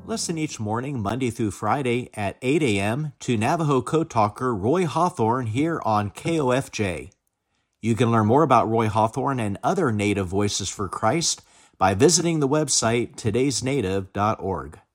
Listen each morning, Monday through Friday at 8 a.m. to Navajo Code Talker Roy Hawthorne here on KOFJ. You can learn more about Roy Hawthorne and other Native Voices for Christ by visiting the website todaysnative.org.